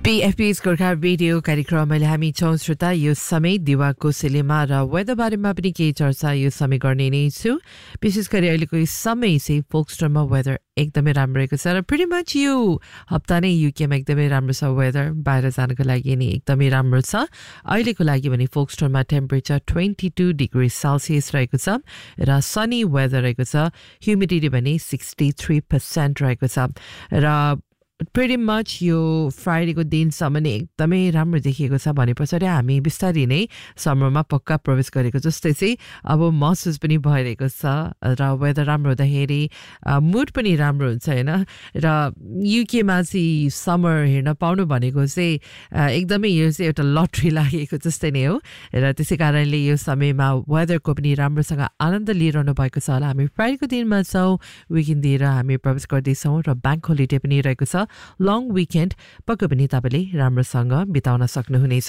PFP's Gorkha radio कार्यक्रममा हामी छौं श्रोता यो समय दिवाको सिलेमा र वेदर बारेमा पनि केही चर्चा यो समय गर्ने नै छु विशेष गरी अहिलेको समय चाहिँ फोक्सट्रोममा वेदर एकदमै राम्रो रहेको छ र pretty much यो हप्ता नै युकेमा एकदमै राम्रो छ वेदर बाहिर जानको लागि नि एकदमै राम्रो छ अहिलेको लागि भने फोक्सट्रोममा टेम्परेचर 22 डिग्री सेल्सियस रहेको छ र सनी वेदर रहेको छ ह्युमिडिटी भने 63% रहेको छ र pretty much यो फ्राइडेको दिनसम्म नै एकदमै राम्रो देखिएको छ भनेपछि हामी बिस्तारै नै समरमा पक्का प्रवेश गरेको जस्तै चाहिँ अब महसुस पनि भइरहेको छ र वेदर राम्रो हुँदाखेरि मुड पनि राम्रो हुन्छ हैन र युकेमा चाहिँ समर हेर्न पाउनु भनेको चाहिँ एकदमै यो चाहिँ एउटा लटरी लागेको जस्तै नै हो र त्यसै कारणले यो समयमा वेदरको पनि राम्रोसँग आनन्द लिइरहनु भएको छ होला हामी फ्राइडेको दिनमा छौं विकेन्ड दिएर हामी प्रवेश गर्दैछौं र ब्याङ्क होलिडे पनि रहेको छ long weekend पक्कै पनि तपाईले राम्रोसँग बिताउन सक्नुहुनेछ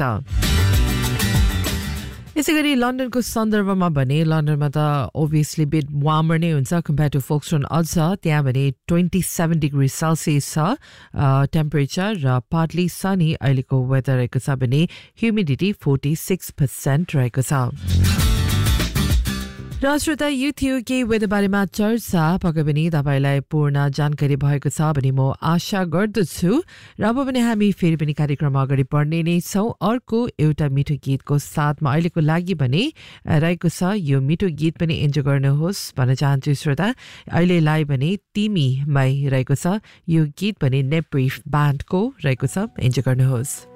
यसैगरी लन्डनको सन्दर्भमा भने लन्डनमा त obviously bit warmer नै हुन्छ compared to Folkestone अझ त्यहाँ भने 27 डिग्री सेल्सियस छ टेम्परेचर र partly sunny अहिलेको वेदर रहेको छ भने ह्युमिडिटी 46% रहेको छ र श्रोता यो थियो केही वेदर बारेमा चर्चा पक्कै पनि तपाईलाई पूर्ण जानकारी भएको छ भने म आशा गर्दछु र अब पनि हामी फेरि पनि कार्यक्रम अगाडि बढ्ने नै छौं अर्को एउटा मिठो गीतको साथमा अहिलेको लागि भने रहेको छ यो मिठो गीत पनि एन्जॉय गर्नुहोस् भन्न चाहन्छु श्रोता अहिलेलाई भने तिमीमै रहेको छ यो गीत भने नेप्रिफ ब्यान्डको रहेको छ एन्जॉय गर्नुहोस्